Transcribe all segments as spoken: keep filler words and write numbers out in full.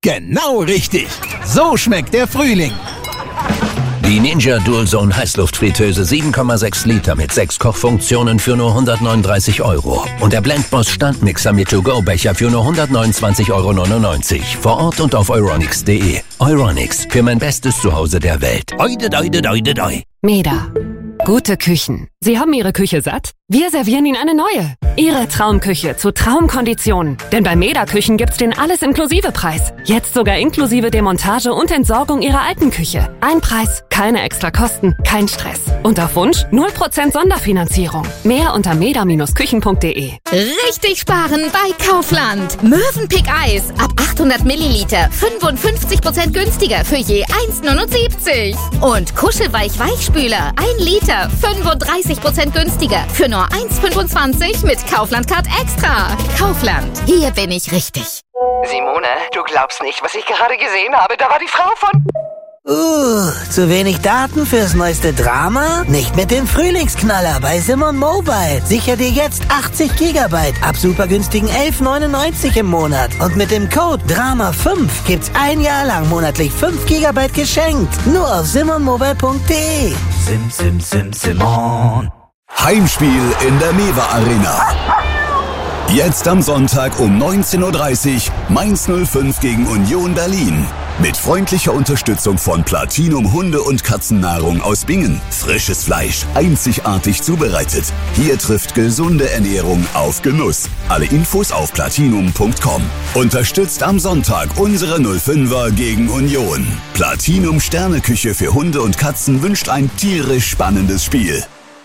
Genau richtig. So schmeckt der Frühling. Die Ninja Dualzone Heißluftfritteuse sieben Komma sechs Liter mit sechs Kochfunktionen für nur hundertneununddreißig Euro. Und der Blendboss Standmixer mit To-Go-Becher für nur hundertneunundzwanzig Euro neunundneunzig. Vor Ort und auf euronics punkt de. Euronics, für mein bestes Zuhause der Welt. Oide, oide, oide, oide. Meda. Gute Küchen. Sie haben Ihre Küche satt? Wir servieren Ihnen eine neue. Ihre Traumküche zu Traumkonditionen. Denn bei Meda Küchen gibt's den Alles-Inklusive-Preis. Jetzt sogar inklusive Demontage und Entsorgung Ihrer alten Küche. Ein Preis, keine extra Kosten, kein Stress. Und auf Wunsch null Prozent Sonderfinanzierung. Mehr unter meda Bindestrich küchen punkt de. Richtig sparen bei Kaufland. Mövenpick Eis ab achthundert Milliliter fünfundfünfzig Prozent günstiger für je eins Komma neunundsiebzig. Und Kuschelweich Weichspüler ein Liter fünfunddreißig Prozent günstiger für nur eins Komma fünfundzwanzig mit Kaufland Card Extra. Kaufland, hier bin ich richtig. Simone, du glaubst nicht, was ich gerade gesehen habe. Da war die Frau von... Uh, zu wenig Daten fürs neueste Drama? Nicht mit dem Frühlingsknaller bei Simon Mobile. Sicher dir jetzt achtzig Gigabyte ab super günstigen elf neunundneunzig im Monat. Und mit dem Code Drama fünf gibt's ein Jahr lang monatlich fünf Gigabyte geschenkt. Nur auf simon mobile punkt de. Sim, sim, sim, Simon. Heimspiel in der Mewa Arena. Jetzt am Sonntag um neunzehn Uhr dreißig Mainz null fünf gegen Union Berlin. Mit freundlicher Unterstützung von Platinum Hunde- und Katzennahrung aus Bingen. Frisches Fleisch, einzigartig zubereitet. Hier trifft gesunde Ernährung auf Genuss. Alle Infos auf platinum punkt com. Unterstützt am Sonntag unsere null fünfer gegen Union. Platinum Sterneküche für Hunde und Katzen wünscht ein tierisch spannendes Spiel.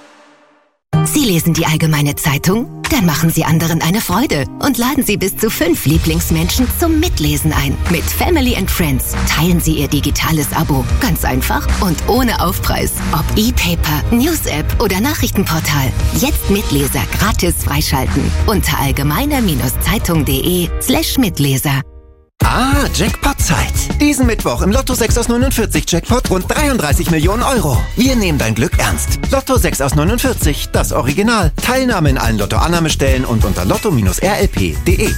Sie lesen die Allgemeine Zeitung? Dann machen Sie anderen eine Freude und laden Sie bis zu fünf Lieblingsmenschen zum Mitlesen ein. Mit Family and Friends teilen Sie Ihr digitales Abo. Ganz einfach und ohne Aufpreis. Ob E-Paper, News-App oder Nachrichtenportal. Jetzt Mitleser gratis freischalten. Unter allgemeine-zeitung punkt de slash Mitleser. Ah, Jackpot-Zeit. Diesen Mittwoch im Lotto sechs aus neunundvierzig Jackpot rund dreiunddreißig Millionen Euro. Wir nehmen dein Glück ernst. Lotto sechs aus neunundvierzig, das Original. Teilnahme in allen Lotto-Annahmestellen und unter lotto Bindestrich r l p punkt de.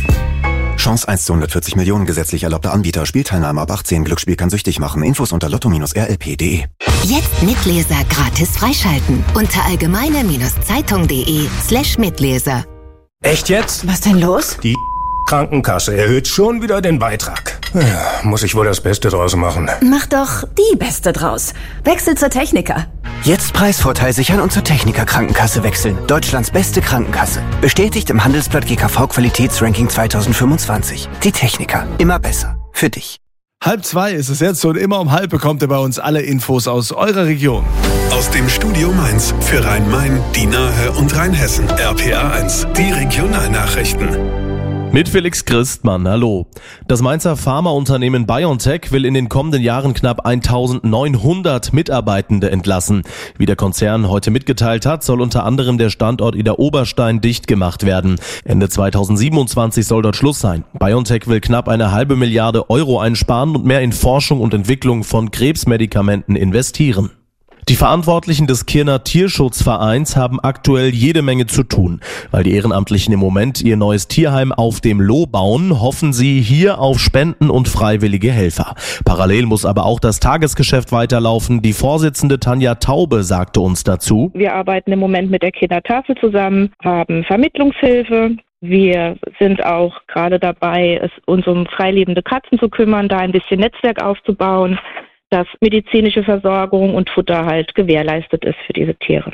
Chance eins zu hundertvierzig Millionen, gesetzlich erlaubter Anbieter. Spielteilnahme ab achtzehn. Glücksspiel kann süchtig machen. Infos unter lotto Bindestrich r l p punkt de. Jetzt Mitleser gratis freischalten. Unter allgemeine-zeitung punkt de slash Mitleser. Echt jetzt? Was denn los? Die Krankenkasse erhöht schon wieder den Beitrag. Ja, muss ich wohl das Beste draus machen. Mach doch die Beste draus. Wechsel zur Techniker. Jetzt Preisvorteil sichern und zur Techniker Krankenkasse wechseln. Deutschlands beste Krankenkasse. Bestätigt im Handelsblatt G K V Qualitätsranking zweitausendfünfundzwanzig. Die Techniker. Immer besser. Für dich. Halb zwei ist es jetzt und immer um halb bekommt ihr bei uns alle Infos aus eurer Region. Aus dem Studio Mainz für Rhein-Main, die Nahe und Rheinhessen. R P A eins, die Regionalnachrichten. Mit Felix Christmann, hallo. Das Mainzer Pharmaunternehmen BioNTech will in den kommenden Jahren knapp eintausendneunhundert Mitarbeitende entlassen. Wie der Konzern heute mitgeteilt hat, soll unter anderem der Standort Idar-Oberstein dicht gemacht werden. Ende zweitausendsiebenundzwanzig soll dort Schluss sein. BioNTech will knapp eine halbe Milliarde Euro einsparen und mehr in Forschung und Entwicklung von Krebsmedikamenten investieren. Die Verantwortlichen des Kirner Tierschutzvereins haben aktuell jede Menge zu tun. Weil die Ehrenamtlichen im Moment ihr neues Tierheim auf dem Loh bauen, hoffen sie hier auf Spenden und freiwillige Helfer. Parallel muss aber auch das Tagesgeschäft weiterlaufen. Die Vorsitzende Tanja Taube sagte uns dazu: Wir arbeiten im Moment mit der Kindertafel zusammen, haben Vermittlungshilfe. Wir sind auch gerade dabei, uns um freilebende Katzen zu kümmern, da ein bisschen Netzwerk aufzubauen, dass medizinische Versorgung und Futter halt gewährleistet ist für diese Tiere.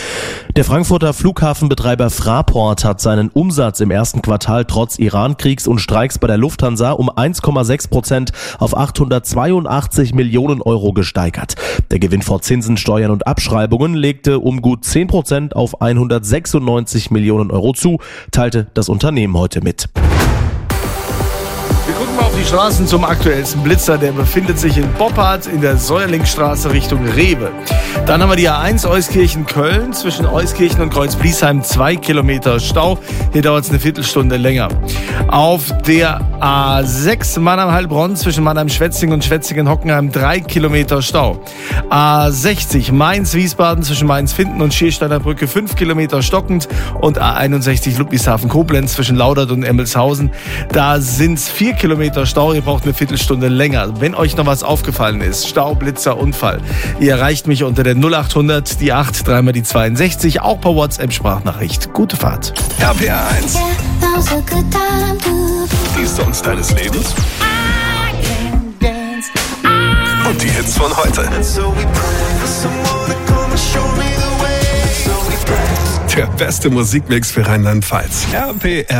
Der Frankfurter Flughafenbetreiber Fraport hat seinen Umsatz im ersten Quartal trotz Iran-Kriegs und Streiks bei der Lufthansa um eins Komma sechs Prozent auf achthundertzweiundachtzig Millionen Euro gesteigert. Der Gewinn vor Zinsen, Steuern und Abschreibungen legte um gut zehn Prozent auf hundertsechsundneunzig Millionen Euro zu, teilte das Unternehmen heute mit. Wir gucken mal auf die Straßen zum aktuellsten Blitzer. Der befindet sich in Boppard in der Säuerlingsstraße Richtung Rewe. Dann haben wir die A eins Euskirchen-Köln zwischen Euskirchen und Kreuzbliesheim zwei Kilometer Stau. Hier dauert es eine Viertelstunde länger. Auf der A sechs Mannheim-Heilbronn zwischen Mannheim-Schwetzingen und Schwetzingen-Hockenheim drei Kilometer Stau. A sechzig Mainz-Wiesbaden zwischen Mainz-Finden und Schiersteiner Brücke fünf Kilometer stockend. Und A einundsechzig Ludwigshafen-Koblenz zwischen Laudert und Emmelshausen. Da sind's vier Kilometer Stau. Ihr braucht eine Viertelstunde länger. Wenn euch noch was aufgefallen ist, Stau, Blitzer, Unfall, ihr erreicht mich unter der null acht hundert, die acht, dreimal die zweiundsechzig, auch per WhatsApp-Sprachnachricht. Gute Fahrt. R P R eins. Die Songs deines Lebens. Und die Hits von heute. Der beste Musikmix für Rheinland-Pfalz. R P R